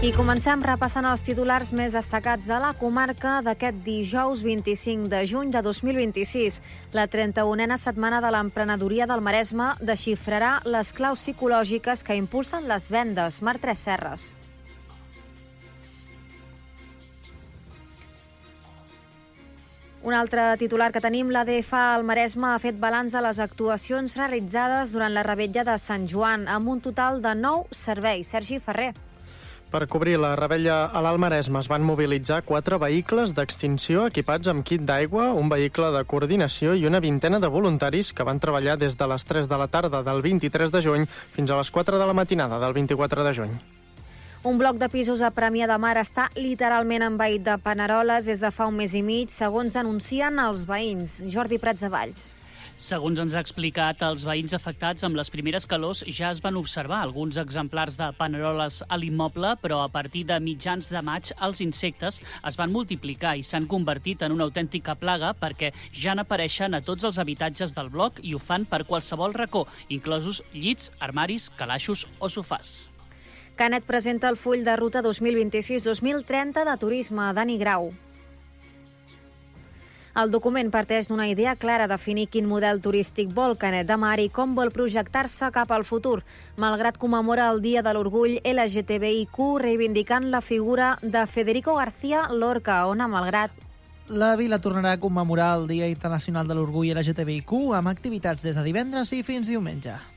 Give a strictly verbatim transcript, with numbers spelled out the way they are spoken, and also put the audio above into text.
I comencem repassant els titulars més destacats a la comarca d'aquest dijous vint-i-cinc de juny de dos mil vint-i-sis. La trenta-unena setmana de l'emprenedoria del Maresme desxifrarà les claus psicològiques que impulsen les vendes. Marc Tresserres. Un altre titular que tenim, l'A D F al Maresme ha fet balanç de les actuacions realitzades durant la revetlla de Sant Joan, amb un total de nou serveis. Sergi Ferrer. Per cobrir la revetlla a l'Alt Maresme es van mobilitzar quatre vehicles d'extinció equipats amb kit d'aigua, un vehicle de coordinació i una vintena de voluntaris que van treballar des de les tres de la tarda del vint-i-tres de juny fins a les quatre de la matinada del vint-i-quatre de juny. Un bloc de pisos a Premià de Mar està literalment envaït de paneroles des de fa un mes i mig, segons denuncien els veïns. Jordi Prats de Valls. Segons ens ha explicat, els veïns afectats amb les primeres calors ja es van observar alguns exemplars de paneroles a l'immoble, però a partir de mitjans de maig els insectes es van multiplicar i s'han convertit en una autèntica plaga perquè ja n'apareixen a tots els habitatges del bloc i ho fan per qualsevol racó, inclosos llits, armaris, calaixos o sofàs. Canet presenta el full de ruta dos mil vint-i-sis dos mil trenta de turisme. Dani Grau. El document parteix d'una idea clara, definir quin model turístic vol Canet de Mar i com vol projectar-se cap al futur, malgrat commemora el Dia de l'Orgull L G T B I Q, reivindicant la figura de Federico García Lorca, on, malgrat la vila tornarà a commemorar el Dia Internacional de l'Orgull L G T B I Q amb activitats des de divendres i fins diumenge.